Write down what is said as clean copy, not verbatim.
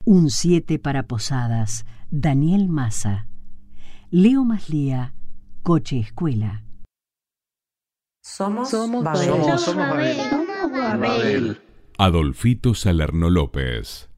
Un 7 para Posadas, Daniel Massa. Leo Maslía, Coche Escuela. Somos Babel. Babel. Babel. Adolfito Salerno López.